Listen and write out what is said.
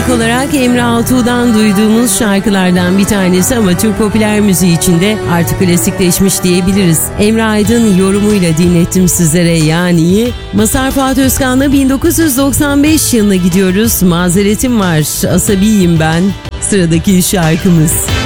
İlk olarak Emre Altuğ'dan duyduğumuz şarkılardan bir tanesi ama Türk popüler müziği içinde artık klasikleşmiş diyebiliriz. Emre Aydın yorumuyla dinlettim sizlere Yani. Mazhar Fuat Özkan'la 1995 yılına gidiyoruz. Mazeretim var, asabiyim ben. Sıradaki şarkımız.